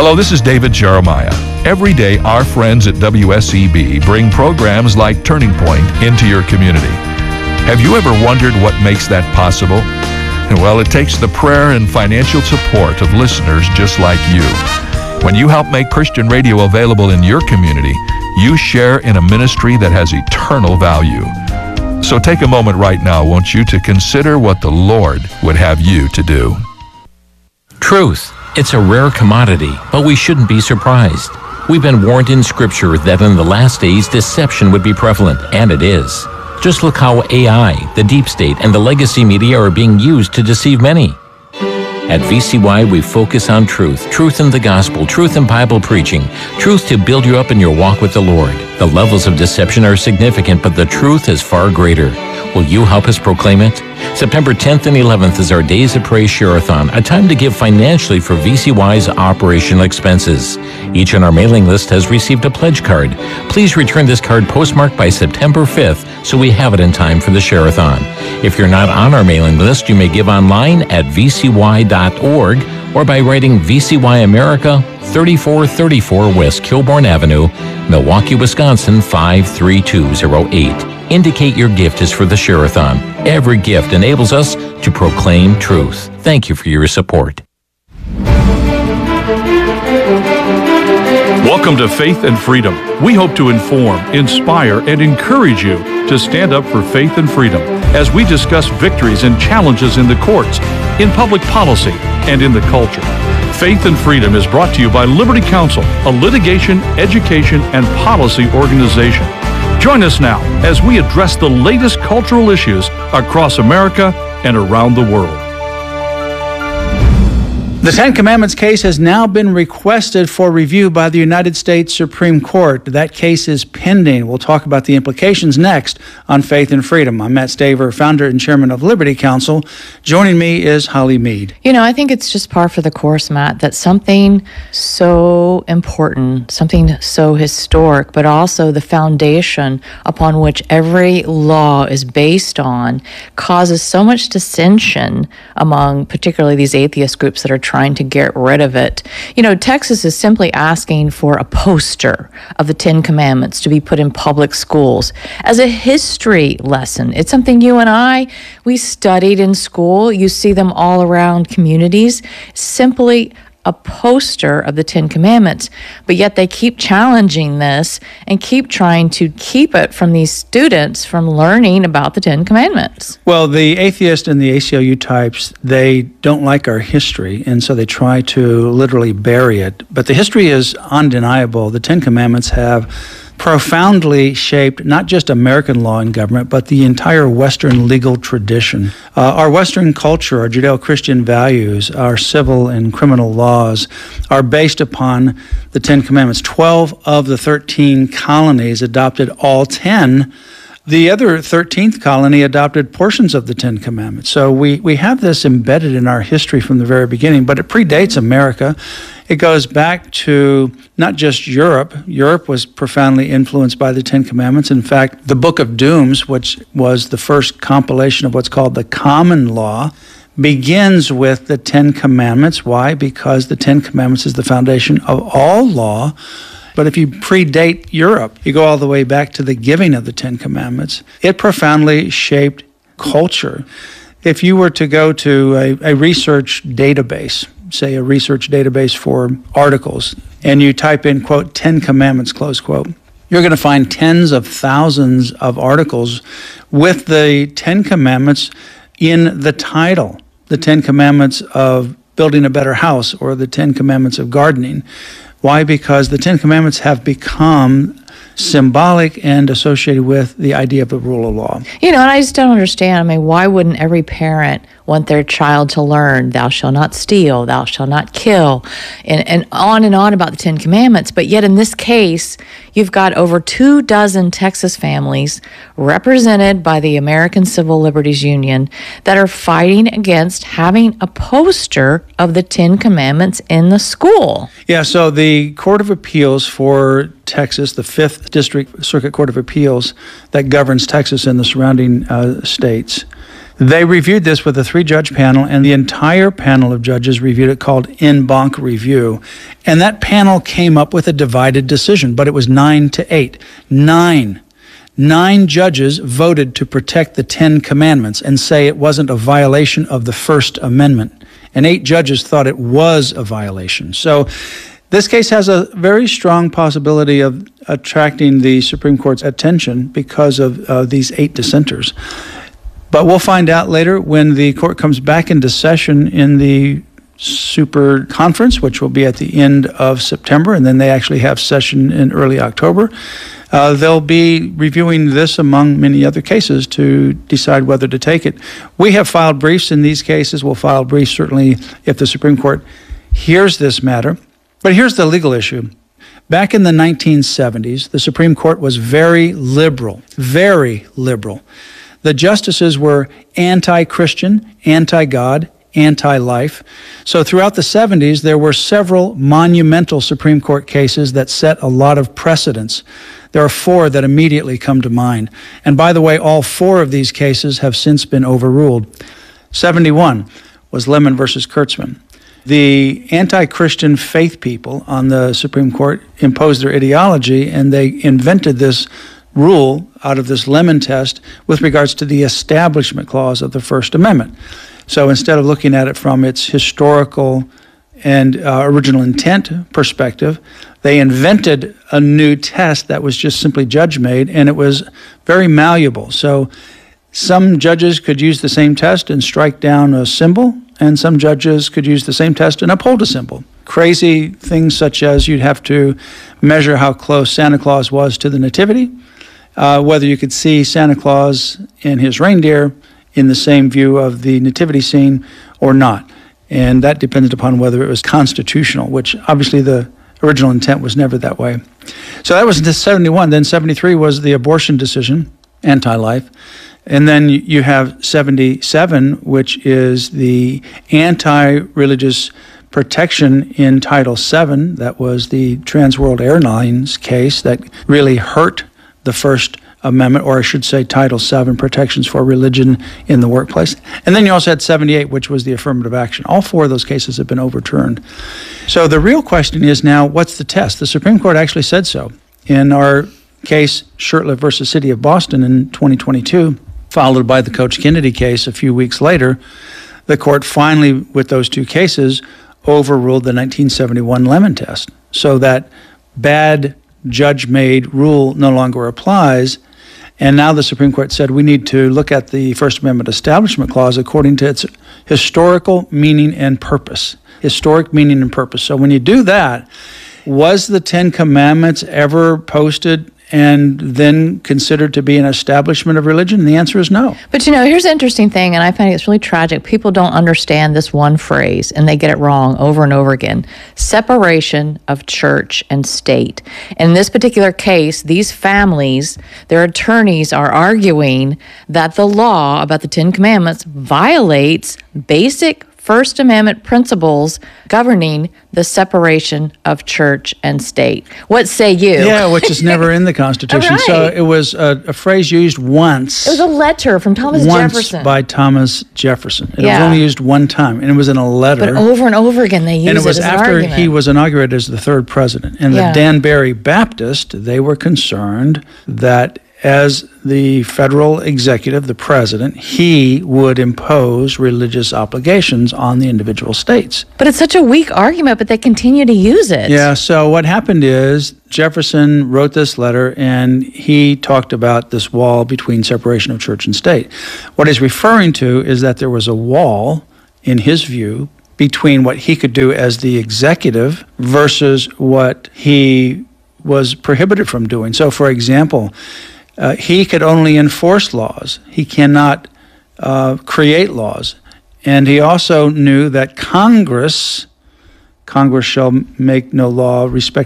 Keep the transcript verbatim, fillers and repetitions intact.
Hello, this is David Jeremiah. Every day, our friends at W S E B bring programs like Turning Point into your community. Have you ever wondered what makes that possible? Well, it takes the prayer and financial support of listeners just like you. When you help make Christian radio available in your community, you share in a ministry that has eternal value. So take a moment right now, won't you, to consider what the Lord would have you to do. Truth. It's a rare commodity, but we shouldn't be surprised. We've been warned in Scripture that in the last days, deception would be prevalent, and it is. Just look how A I, the deep state, and the legacy media are being used to deceive many. At V C Y, we focus on truth, truth in the gospel, truth in Bible preaching, truth to build you up in your walk with the Lord. The levels of deception are significant, but the truth is far greater. Will you help us proclaim it? September tenth and eleventh is our Days of Praise Share-a-thon, a time to give financially for V C Y's operational expenses. Each on our mailing list has received a pledge card. Please return this card postmarked by September fifth so we have it in time for the Share-a-thon. If you're not on our mailing list, you may give online at v c y dot org or by writing V C Y America, thirty-four thirty-four West Kilbourne Avenue, Milwaukee, Wisconsin five three two zero eight. Indicate your gift is for the Share-a-thon. Every gift enables us to proclaim truth. Thank you for your support. Welcome to Faith and Freedom. We hope to inform, inspire, and encourage you to stand up for faith and freedom as we discuss victories and challenges in the courts, in public policy, and in the culture. Faith and Freedom is brought to you by Liberty Counsel, a litigation, education, and policy organization. Join us now as we address the latest cultural issues across America and around the world. The Ten Commandments case has now been requested for review by the United States Supreme Court. That case is pending. We'll talk about the implications next on Faith and Freedom. I'm Matt Staver, founder and chairman of Liberty Counsel. Joining me is Holly Mead. You know, I think it's just par for the course, Matt, that something so important, something so historic, but also the foundation upon which every law is based on, causes so much dissension among particularly these atheist groups that are trying trying to get rid of it. You know, Texas is simply asking for a poster of the Ten Commandments to be put in public schools as a history lesson. It's something you and I, we studied in school. You see them all around communities. Simply a poster of the Ten Commandments, but yet they keep challenging this and keep trying to keep it from these students from learning about the Ten Commandments. Well, the atheist and the A C L U types, they don't like our history, and so they try to literally bury it. But the history is undeniable. The Ten Commandments have profoundly shaped not just American law and government, but the entire Western legal tradition. Uh, our Western culture, our Judeo-Christian values, our civil and criminal laws are based upon the Ten Commandments. Twelve of the thirteen colonies adopted all ten. The other thirteenth colony adopted portions of the Ten Commandments. So we, we have this embedded in our history from the very beginning, but it predates America. It goes back to not just Europe. Europe was profoundly influenced by the Ten Commandments. In fact, the Book of Dooms, which was the first compilation of what's called the Common Law, begins with the Ten Commandments. Why? Because the Ten Commandments is the foundation of all law. But if you predate Europe, you go all the way back to the giving of the Ten Commandments. It profoundly shaped culture. If you were to go to a, a research database, say a research database for articles, and you type in, quote, Ten Commandments, close quote, you're going to find tens of thousands of articles with the Ten Commandments in the title. The Ten Commandments of building a better house or the Ten Commandments of gardening. Why? Because the Ten Commandments have become symbolic and associated with the idea of the rule of law. You know, and I just don't understand. I mean, why wouldn't every parent want their child to learn, thou shalt not steal, thou shalt not kill, and, and on and on about the Ten Commandments? But yet in this case, you've got over two dozen Texas families represented by the American Civil Liberties Union that are fighting against having a poster of the Ten Commandments in the school. Yeah, so the Court of Appeals for Texas, the Fifth District Circuit Court of Appeals that governs Texas and the surrounding uh, states, they reviewed this with a three-judge panel, and the entire panel of judges reviewed it, called en banc review. And that panel came up with a divided decision, but it was nine to eight. Nine. Nine judges voted to protect the Ten Commandments and say it wasn't a violation of the First Amendment. And eight judges thought it was a violation. So this case has a very strong possibility of attracting the Supreme Court's attention because of uh, these eight dissenters. But we'll find out later when the court comes back into session in the Super Conference, which will be at the end of September, and then they actually have session in early October. Uh, they'll be reviewing this among many other cases to decide whether to take it. We have filed briefs in these cases. We'll file briefs certainly if the Supreme Court hears this matter. But here's the legal issue. Back in the nineteen seventies, the Supreme Court was very liberal, very liberal. The justices were anti-Christian, anti-God, anti-life. So throughout the seventies, there were several monumental Supreme Court cases that set a lot of precedents. There are four that immediately come to mind. And by the way, all four of these cases have since been overruled. seventy-one was Lemon versus Kurtzman. The anti-Christian faith people on the Supreme Court imposed their ideology, and they invented this rule out of this Lemon test with regards to the Establishment Clause of the First Amendment. So instead of looking at it from its historical and uh, original intent perspective, they invented a new test that was just simply judge-made, and it was very malleable. So some judges could use the same test and strike down a symbol, and some judges could use the same test and uphold a symbol. Crazy things such as you'd have to measure how close Santa Claus was to the Nativity, uh, whether you could see Santa Claus and his reindeer in the same view of the nativity scene or not. And that depended upon whether it was constitutional, which obviously the original intent was never that way. So that was in seventy-one. Then seventy-three was the abortion decision, anti-life. And then you have seventy-seven, which is the anti-religious protection in Title seven. That was the Trans World Airlines case that really hurt the First Amendment, or I should say Title seven, protections for religion in the workplace. And then you also had seventy-eight, which was the affirmative action. All four of those cases have been overturned. So the real question is now, what's the test? The Supreme Court actually said so. In our case, Shurtleff versus City of Boston in twenty twenty-two, followed by the Coach Kennedy case a few weeks later, the court finally, with those two cases, overruled the nineteen seventy-one Lemon test, so that bad judge-made rule no longer applies. And now the Supreme Court said we need to look at the First Amendment Establishment Clause according to its historical meaning and purpose. Historic meaning and purpose. So when you do that, was the Ten Commandments ever posted and then considered to be an establishment of religion? And the answer is no. But you know, here's the interesting thing, and I find it's really tragic. People don't understand this one phrase, and they get it wrong over and over again. Separation of church and state. In this particular case, these families, their attorneys are arguing that the law about the Ten Commandments violates basic First Amendment principles governing the separation of church and state. What say you? Yeah, which is never in the Constitution. Right. So it was a, a phrase used once. It was a letter from Thomas once Jefferson. by Thomas Jefferson. It Yeah. was only used one time, and it was in a letter. But over and over again, they used and it was it as after an argument. he was inaugurated as the third president. And Yeah. the Danbury Baptist, they were concerned that as the federal executive, the president, he would impose religious obligations on the individual states. But it's such a weak argument, but they continue to use it. Yeah, so what happened is Jefferson wrote this letter, and he talked about this wall between separation of church and state. What he's referring to is that there was a wall, in his view, between what he could do as the executive versus what he was prohibited from doing. So, for example, Uh, he could only enforce laws. He cannot uh, create laws. And he also knew that Congress, Congress shall make no law respecting